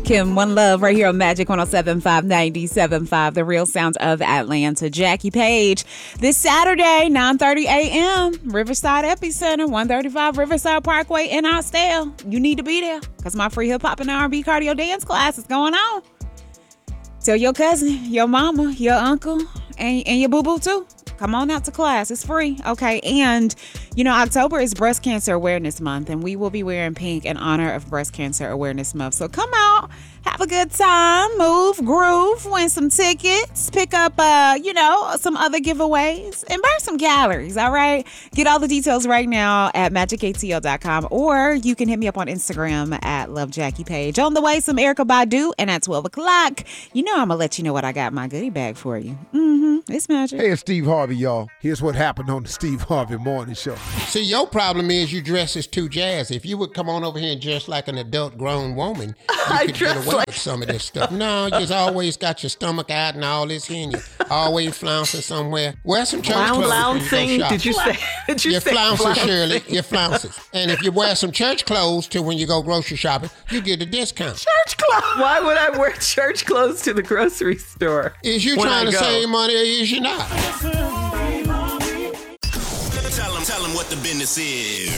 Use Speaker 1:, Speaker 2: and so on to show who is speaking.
Speaker 1: Kim, One Love, right here on Magic 107.5, 97.5, the real sound of Atlanta. Jackie Page, this Saturday, 9:30 a.m., Riverside Epicenter, 135 Riverside Parkway in Austell. You need to be there because my free hip-hop and R&B cardio dance class is going on. Tell your cousin, your mama, your uncle, and your boo-boo too. Come on out to class. It's free. Okay. And, October is Breast Cancer Awareness Month, and we will be wearing pink in honor of Breast Cancer Awareness Month. So come out, have a good time, move, groove, win some tickets, pick up, some other giveaways, and burn some calories. All right. Get all the details right now at magicatl.com, or you can hit me up on Instagram at LoveJackiePage. On the way, some Erykah Badu, and at 12 o'clock, I'm going to let you know what I got in my goodie bag for you. It's magic.
Speaker 2: Hey, it's Steve Harvey, y'all. Here's what happened on the Steve Harvey Morning Show.
Speaker 3: See, your problem is you dress as too jazzy. If you would come on over here and dress like an adult grown woman, you could get away with some of this stuff. No, you just always got your stomach out and all this here, and you always flouncing somewhere. Wear some church clothes.
Speaker 4: Flouncing? Did you say?
Speaker 3: You're flouncing, Shirley. You're flouncing. And if you wear some church clothes to when you go grocery shopping, you get a discount.
Speaker 4: Church clothes? Why would I wear church clothes to the grocery store?
Speaker 3: Is you trying to save money or is you not?
Speaker 5: Tell them what the business is.